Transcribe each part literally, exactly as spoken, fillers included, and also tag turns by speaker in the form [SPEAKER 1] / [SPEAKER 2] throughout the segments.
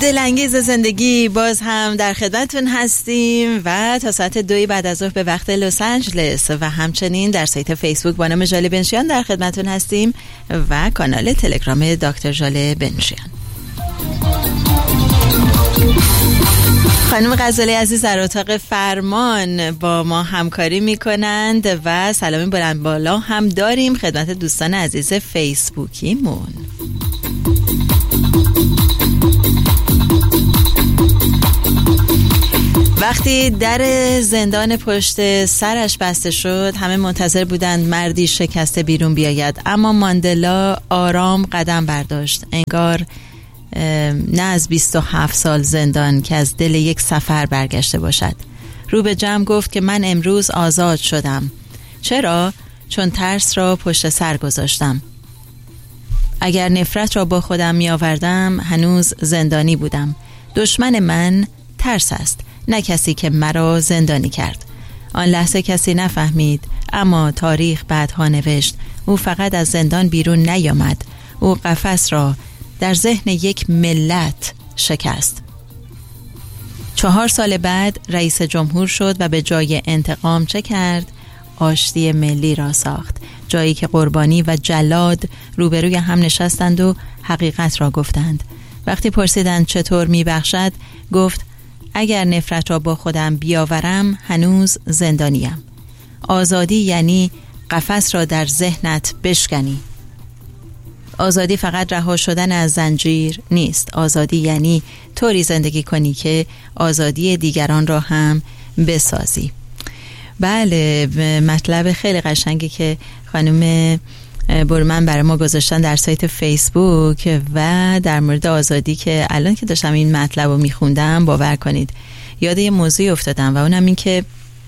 [SPEAKER 1] دلانگیز زندگی باز هم در خدمتتون هستیم و تا ساعت دوی بعد از ظهر به وقت لس آنجلس و همچنین در سایت فیسبوک با نام ژاله بنشیان در خدمتتون هستیم و کانال تلگرام دکتر ژاله بنشیان. خانم غزالی عزیز در اتاق فرمان با ما همکاری میکنند و سلامی بلند بالا هم داریم خدمت دوستان عزیز فیسبوکیمون. وقتی در زندان پشت سرش بسته شد همه منتظر بودند مردی شکسته بیرون بیاید، اما ماندلا آرام قدم برداشت، انگار نه از بیست و هفت سال زندان که از دل یک سفر برگشته باشد. رو به جمع گفت که من امروز آزاد شدم. چرا؟ چون ترس را پشت سر گذاشتم. اگر نفرت را با خودم می آوردم هنوز زندانی بودم. دشمن من ترس است، نه کسی که مرا زندانی کرد. آن لحظه کسی نفهمید، اما تاریخ بعدها نوشت او فقط از زندان بیرون نیامد، او قفس را در ذهن یک ملت شکست. چهار سال بعد رئیس جمهور شد و به جای انتقام چه کرد؟ آشتی ملی را ساخت، جایی که قربانی و جلاد روبروی هم نشستند و حقیقت را گفتند. وقتی پرسیدند چطور میبخشد، گفت اگر نفرت را با خودم بیاورم هنوز زندانیم. آزادی یعنی قفس را در ذهنت بشکنی. آزادی فقط رها شدن از زنجیر نیست. آزادی یعنی طوری زندگی کنی که آزادی دیگران را هم بسازی. بله، مطلب خیلی قشنگی که خانم برمن برای ما گذاشتن در سایت فیسبوک و در مورد آزادی که الان که داشتم این مطلب رو میخوندم باور کنید یاد یه موضوعی افتادم و اونم این که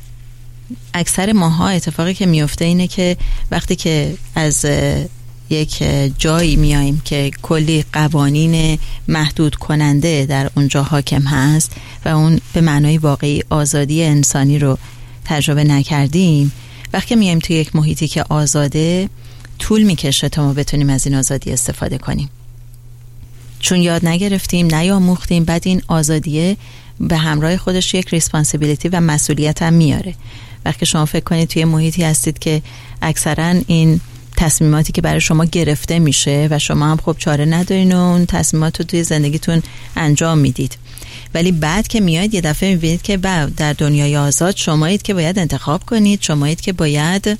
[SPEAKER 1] اکثر ماها اتفاقی که میفته اینه که وقتی که از یک جایی میاییم که کلی قوانین محدود کننده در اونجا حاکم هست و اون به معنای واقعی آزادی انسانی رو تجربه نکردیم، وقتی میایم توی یک محیطی که آزاده طول میکشه تا ما بتونیم از این آزادی استفاده کنیم، چون یاد نگرفتیم، نیاموختیم. بعد این آزادیه به همراه خودش یک ریسپانسیبیلیتی و مسئولیت هم میاره. وقتی شما فکر کنید توی محیطی هستید که اکثرا این تصمیماتی که برای شما گرفته میشه و شما هم خب چاره ندارین و اون تصمیمات رو توی زندگیتون انجام میدید، ولی بعد که میاید یه دفعه میبینید که بعد در دنیای آزاد شمایید که باید انتخاب کنید، شمایید که باید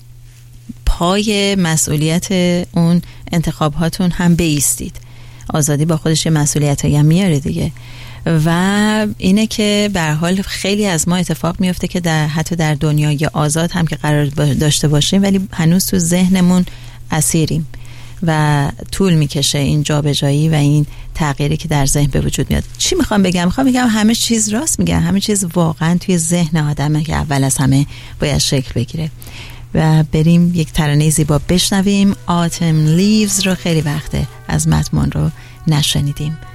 [SPEAKER 1] پای مسئولیت اون انتخاباتون هم بایستید. آزادی با خودش یه مسئولیت هم میاره دیگه. و اینه که به هر حال خیلی از ما اتفاق میفته که در حتی در دنیای آزاد هم که قرار داشته باشیم ولی هنوز تو ذهنمون اسیریم و طول میکشه این جابجایی و این تغییری که در ذهن به وجود میاد. چی میخوام بگم؟ میخوام بگم همه چیز راست میگن، همه چیز واقعا توی ذهن آدمه که اول از همه باید شکل بگیره. و بریم یک ترانه زیبا بشنویم. Autumn Leaves رو خیلی وقته از متن رو نشنیدیم.